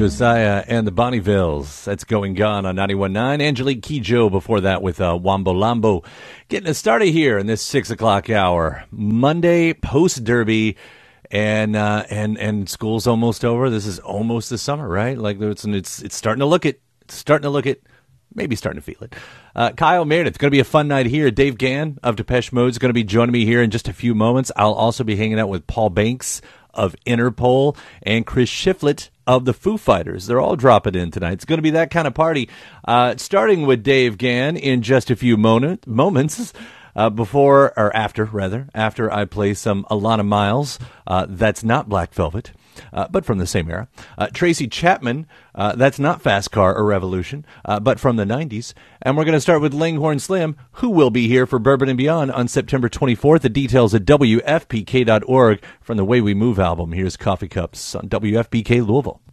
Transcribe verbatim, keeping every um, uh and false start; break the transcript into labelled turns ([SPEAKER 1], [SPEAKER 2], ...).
[SPEAKER 1] Josiah and the Bonnievilles. That's Going Gone on ninety-one point nine. Angelique Kidjo before that with uh, Wombo Lambo. Getting us started here in this six o'clock hour. Monday, post-derby, and uh, and and school's almost over. This is almost the summer, right? Like it's it's it's starting to look it. It's starting to look it. Maybe starting to feel it. Uh, Kyle Meredith, going to be a fun night here. Dave Gann of Depeche Mode is going to be joining me here in just a few moments. I'll also be hanging out with Paul Banks of Interpol and Chris Shiflett of the Foo Fighters. They're all dropping in tonight. It's going to be that kind of party. Uh, starting with Dave Gann in just a few moment, moments. Uh, before, or after, rather, after I play some Alana Miles. Uh, that's not Black Velvet, uh, but from the same era. Uh, Tracy Chapman, uh, that's not Fast Car or Revolution, uh, but from the nineties. And we're going to start with Langhorne Slim, who will be here for Bourbon and Beyond on September twenty-fourth. The details at W F P K dot org from the Way We Move album. Here's Coffee Cups on W F P K Louisville.